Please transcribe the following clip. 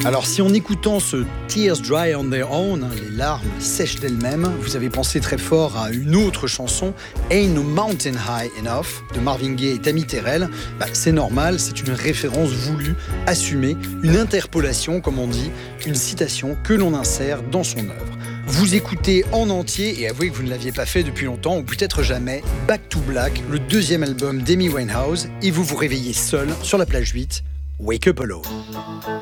Alors si en écoutant ce Tears Dry on Their Own, les larmes sèchent d'elles-mêmes, vous avez pensé très fort à une autre chanson, Ain't No Mountain High Enough, de Marvin Gaye et Tammy Terrell, c'est normal, c'est une référence voulue, assumée, une interpolation comme on dit, une citation que l'on insère dans son œuvre. Vous écoutez en entier, et avouez que vous ne l'aviez pas fait depuis longtemps, ou peut-être jamais, Back to Black, le deuxième album d'Amy Winehouse, et vous vous réveillez seul sur la plage 8, Wake Up Alone.